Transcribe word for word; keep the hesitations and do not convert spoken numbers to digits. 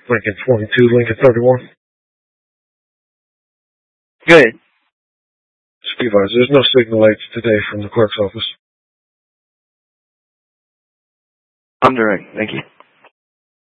Lincoln twenty-two, Lincoln thirty-one. Good. Supervisor, there's no signal lights today from the clerk's office. I'm direct. Thank you.